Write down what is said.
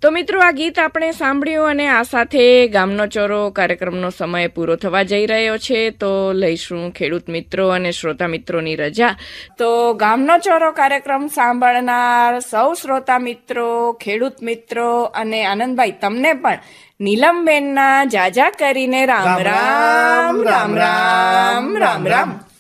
તો મિત્રો, આ ગીત આપણે સાંભળ્યું અને આ સાથે ગામનો ચોરો કાર્યક્રમનો સમય પૂરો થવા જઈ રહ્યો છે. તો લઈશું ખેડૂત મિત્રો અને શ્રોતા મિત્રોની રજા. તો ગામનો ચોરો કાર્યક્રમ સાંભળનાર સૌ શ્રોતા મિત્રો, ખેડૂત મિત્રો અને આનંદભાઈ, તમને પણ નીલમબેનના જાજા કરીને રામ રામ રામ રામ રામ રામ.